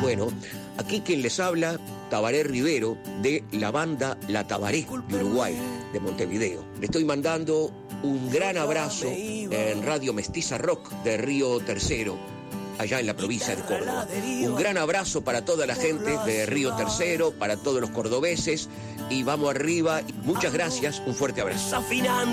Bueno, aquí quien les habla, Tabaré Rivero, de la banda La Tabaré, de Uruguay, de Montevideo. Le estoy mandando un gran abrazo en Radio Mestiza Rock de Río Tercero, allá en la provincia de Córdoba. Un gran abrazo para toda la gente de Río Tercero, para todos los cordobeses, y vamos arriba. Muchas gracias, un fuerte abrazo.